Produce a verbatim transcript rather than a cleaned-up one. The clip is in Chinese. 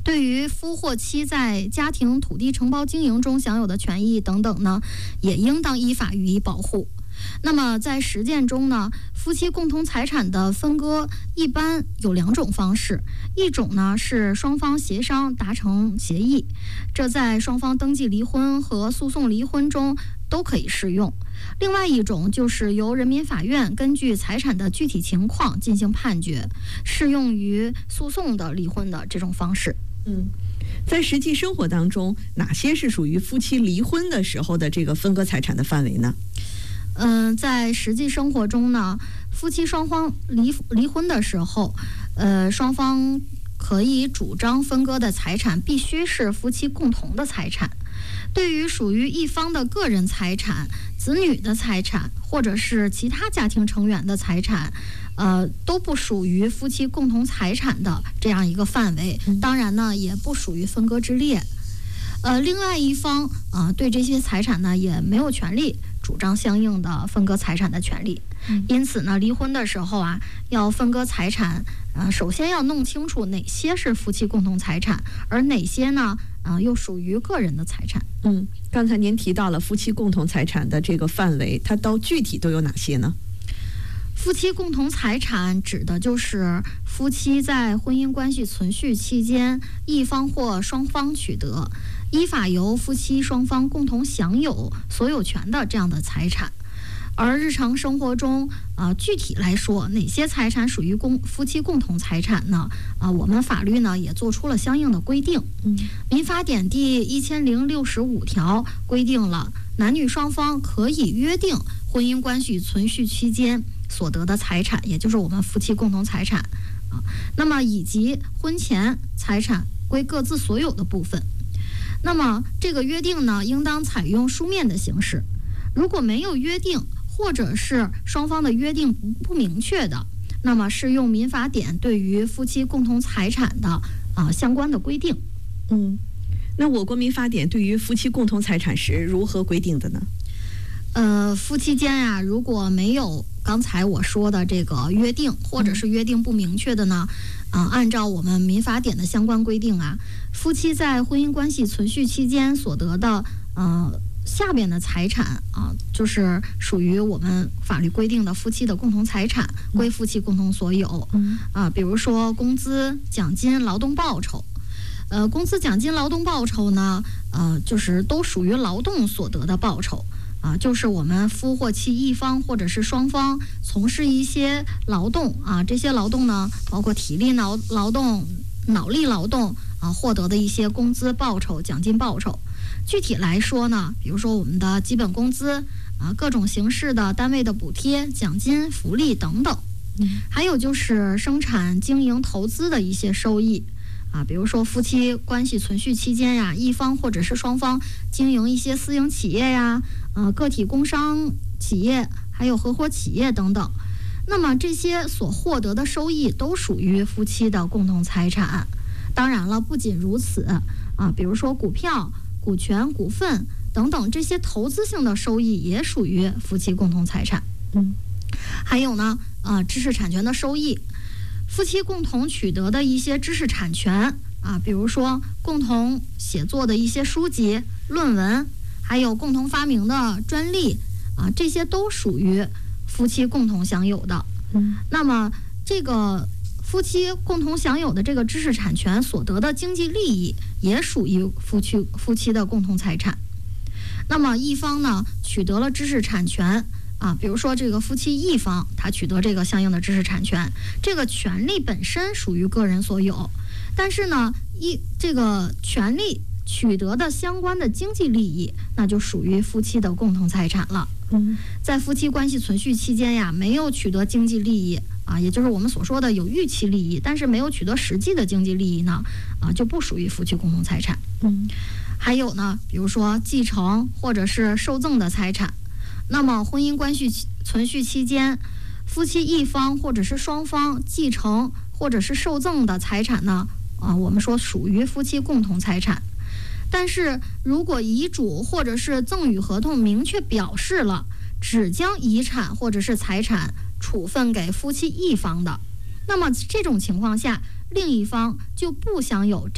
对于夫或妻在家庭土地承包经营中享有的权益等等呢，也应当依法予以保护。那么在实践中呢，夫妻共同财产的分割一般有两种方式，一种呢是双方协商达成协议，这在双方登记离婚和诉讼离婚中都可以适用。另外一种就是由人民法院根据财产的具体情况进行判决，适用于诉讼的离婚的这种方式。 嗯，在实际生活当中，哪些是属于夫妻离婚的时候的这个分割财产的范围呢？ 嗯，在实际生活中呢，夫妻双方离离婚的时候，呃，双方可以主张分割的财产必须是夫妻共同的财产。对于属于一方的个人财产、子女的财产或者是其他家庭成员的财产，呃，都不属于夫妻共同财产的这样一个范围，当然呢，也不属于分割之列。呃，另外一方啊、呃，对这些财产呢，也没有权利主张相应的分割财产的权利。因此呢，离婚的时候啊，要分割财产，呃，首先要弄清楚哪些是夫妻共同财产，而哪些呢，呃，又属于个人的财产。 嗯，刚才您提到了夫妻共同财产的这个范围，它到具体都有哪些呢？ 夫妻共同财产指的就是夫妻在婚姻关系存续期间，一方或双方取得，依法由夫妻双方共同享有所有权的这样的财产。而日常生活中，呃，具体来说，哪些财产属于共夫妻共同财产呢？啊、呃，我们法律呢也做出了相应的规定。嗯，民法典第一千零六十五条规定了男女双方可以约定婚姻关系存续期间所得的财产，也就是我们夫妻共同财产啊。那么以及婚前财产归各自所有的部分。那么这个约定呢，应当采用书面的形式。如果没有约定，或者是双方的约定不不明确的，那么适用民法典对于夫妻共同财产的啊、呃、相关的规定。 嗯，那我国民法典对于夫妻共同财产是如何规定的呢？ 呃，夫妻间啊，如果没有刚才我说的这个约定，或者是约定不明确的呢，啊、呃，按照我们民法典的相关规定啊，夫妻在婚姻关系存续期间所得的，呃。下边的财产啊，就是属于我们法律规定的夫妻的共同财产，归夫妻共同所有。啊，比如说工资、奖金、劳动报酬。呃，工资、奖金、劳动报酬呢，呃，就是都属于劳动所得的报酬啊，就是我们夫或妻一方或者是双方从事一些劳动啊，这些劳动呢，包括体力劳劳动、脑力劳动啊，获得的一些工资、报酬、奖金、报酬。具体来说呢，比如说我们的基本工资啊，各种形式的单位的补贴、奖金、福利等等，还有就是生产经营投资的一些收益啊，比如说夫妻关系存续期间呀，一方或者是双方经营一些私营企业呀、呃个体工商企业，还有合伙企业等等，那么这些所获得的收益都属于夫妻的共同财产。当然了，不仅如此啊，比如说股票、股权、股份等等这些投资性的收益也属于夫妻共同财产。嗯，还有呢，啊，知识产权的收益，夫妻共同取得的一些知识产权啊，比如说共同写作的一些书籍、论文，还有共同发明的专利啊，这些都属于夫妻共同享有的。嗯，那么这个夫妻共同享有的这个知识产权所得的经济利益，也属于夫妻夫妻的共同财产。那么一方呢取得了知识产权啊，比如说这个夫妻一方他取得这个相应的知识产权，这个权利本身属于个人所有，但是呢一这个权利取得的相关的经济利益，那就属于夫妻的共同财产了。嗯，在夫妻关系存续期间呀，没有取得经济利益啊，也就是我们所说的有预期利益，但是没有取得实际的经济利益呢，啊，就不属于夫妻共同财产。嗯，还有呢，比如说继承或者是受赠的财产，那么婚姻关系存续期间，夫妻一方或者是双方继承或者是受赠的财产呢，啊，我们说属于夫妻共同财产。但是如果遗嘱或者是赠与合同明确表示了只将遗产或者是财产处分给夫妻一方的，那么这种情况下，另一方就不享有